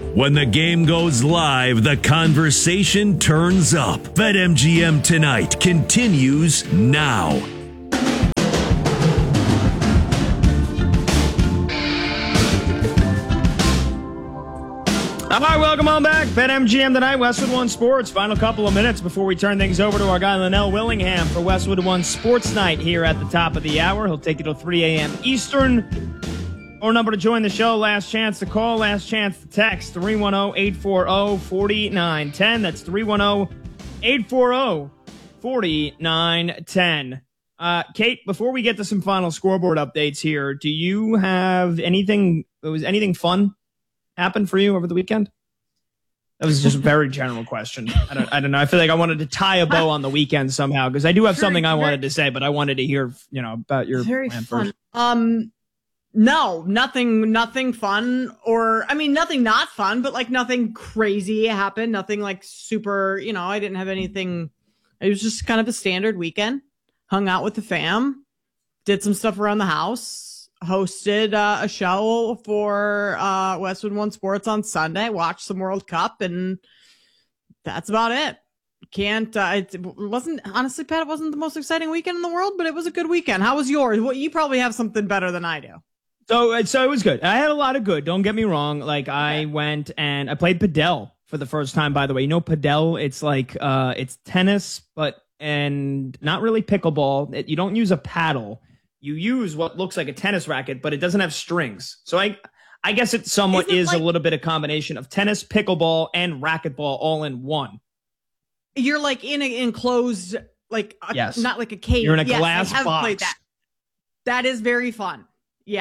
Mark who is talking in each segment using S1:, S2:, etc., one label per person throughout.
S1: When the game goes live, the conversation turns up. BetMGM Tonight continues now.
S2: All right, welcome on back. BetMGM Tonight, Westwood One Sports. Final couple of minutes before we turn things over to our guy, Linnell Willingham, for Westwood One Sports Night here at the top of the hour. He'll take you till 3 a.m. Eastern. Our number to join the show, last chance to call, last chance to text, 310-840-4910. That's 310-840-4910. Kate, before we get to some final scoreboard updates here, do you have anything fun happen for you over the weekend? That was just a very general question. I don't know. I feel like I wanted to tie a bow on the weekend somehow, because I do have something I wanted to say, but I wanted to hear, about your plan first.
S3: No, nothing fun, or, nothing not fun, but like nothing crazy happened. Nothing like super, I didn't have anything. It was just kind of a standard weekend. Hung out with the fam, did some stuff around the house, hosted a show for Westwood One Sports on Sunday, watched some World Cup, and that's about it. It wasn't, honestly, Pat, it wasn't the most exciting weekend in the world, but it was a good weekend. How was yours? Well, you probably have something better than I do.
S2: So it was good. I had a lot of good. Don't get me wrong. Like, I went and I played padel for the first time, by the way. Padel, it's like, it's tennis, and not really pickleball. You don't use a paddle. You use what looks like a tennis racket, but it doesn't have strings. So I guess it somewhat is a little bit of combination of tennis, pickleball, and racquetball all in one.
S3: You're like in an enclosed,
S2: yes.
S3: Not like a cage.
S2: You're in a glass
S3: I have
S2: box.
S3: Played that. That is very fun. Yeah.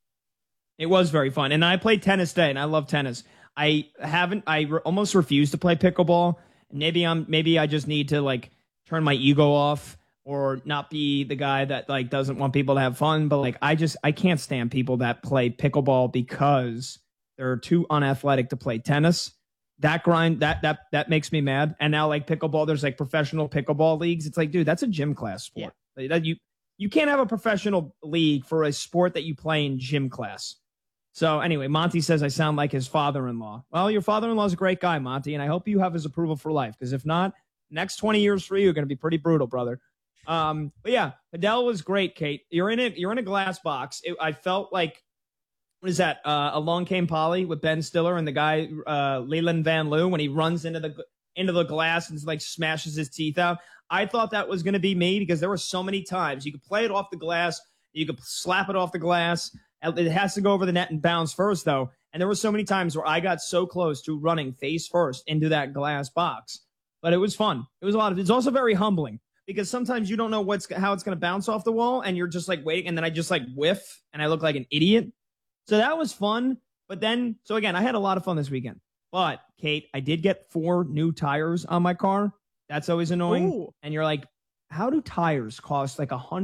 S2: It was very fun. And I played tennis today, and I love tennis. I almost refuse to play pickleball. Maybe I just need to turn my ego off or not be the guy that doesn't want people to have fun. But I can't stand people that play pickleball because they're too unathletic to play tennis. That grind, that makes me mad. And now pickleball, there's professional pickleball leagues. It's dude, that's a gym class sport. Yeah. You can't have a professional league for a sport that you play in gym class. So anyway, Monty says I sound like his father-in-law. Well, your father-in-law is a great guy, Monty, and I hope you have his approval for life, because if not, next 20 years for you are going to be pretty brutal, brother. But yeah, padel was great, Kate. You're in a glass box. I felt like, what is that? Along Came Polly with Ben Stiller and the guy Leland Van Loo, when he runs into the glass and smashes his teeth out. I thought that was going to be me, because there were so many times you could play it off the glass, you could slap it off the glass. It has to go over the net and bounce first, though. And there were so many times where I got so close to running face first into that glass box. But it was fun. It was it's also very humbling, because sometimes you don't know how it's going to bounce off the wall, and you're just waiting, and then I just whiff, and I look like an idiot. So that was fun. But then, so again, I had a lot of fun this weekend. But, Kate, I did get 4 new tires on my car. That's always annoying. Ooh. And you're like, how do tires cost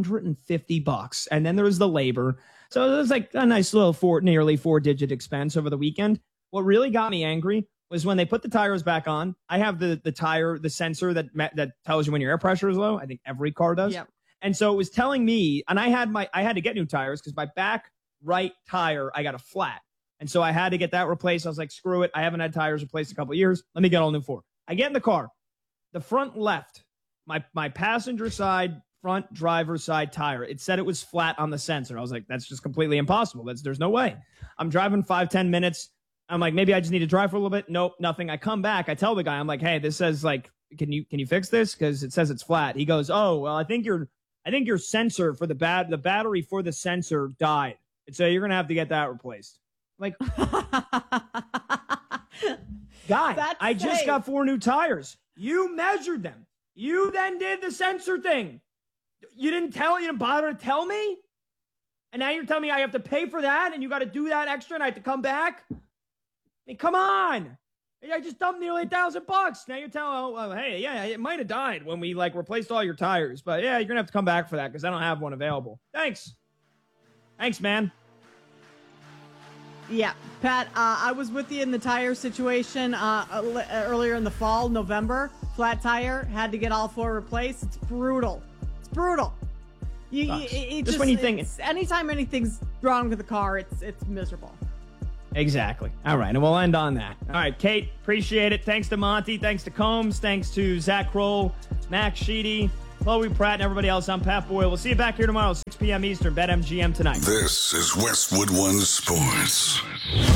S2: $150? And then there's the labor. So it was a nice little nearly 4-digit expense over the weekend. What really got me angry was when they put the tires back on. I have the sensor that tells you when your air pressure is low. I think every car does. Yep. And so it was telling me, and I had to get new tires because my back right tire, I got a flat. And so I had to get that replaced. I was like, screw it. I haven't had tires replaced in a couple of years. Let me get all new 4. I get in the car. The front left, my passenger side, front driver's side tire, it said it was flat on the sensor. I was like, that's just completely impossible. There's no way. I'm driving 5-10 minutes. I'm like, maybe I just need to drive for a little bit. Nope, nothing. I come back. I tell the guy, I'm like, hey, this says can you fix this? Because it says it's flat. He goes, oh, well, I think your sensor for the battery for the sensor died. And so you're going to have to get that replaced. I'm like, guy, I just got 4 new tires. You measured them. You then did the sensor thing. You didn't bother to tell me? And now you're telling me I have to pay for that, and you got to do that extra, and I have to come back? I mean, come on. I just dumped nearly $1,000. Now you're telling, oh, hey, yeah, it might have died when we replaced all your tires, but yeah, you're going to have to come back for that because I don't have one available. Thanks, man.
S3: Yeah, Pat, I was with you in the tire situation earlier in the fall, November. Flat tire, had to get all 4 replaced. It's brutal. Just when you think,
S2: it's
S3: anytime anything's wrong with the car, it's miserable.
S2: Exactly. All right, and we'll end on that. All right, Kate, appreciate it. Thanks to Monty. Thanks to Combs. Thanks to Zach Kroll, Max Sheedy, Chloe Pratt, and everybody else. I'm Pat Boyle. We'll see you back here tomorrow, 6 p.m. Eastern. BetMGM tonight.
S4: This is Westwood One Sports.